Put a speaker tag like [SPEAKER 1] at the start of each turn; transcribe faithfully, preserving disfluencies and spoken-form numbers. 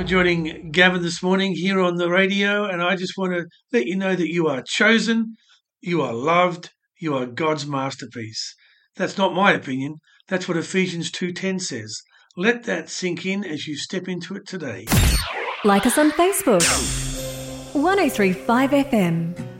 [SPEAKER 1] for joining Gavin this morning here on the radio, and I just want to let you know that you are chosen, you are loved, you are God's masterpiece. That's not my opinion. That's what Ephesians two ten says. Let that sink in as you step into it today.
[SPEAKER 2] Like us on Facebook. one oh three point five F M.